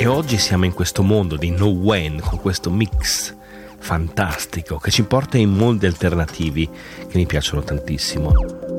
E oggi siamo in questo mondo di No When, con questo mix fantastico che ci porta in mondi alternativi che mi piacciono tantissimo.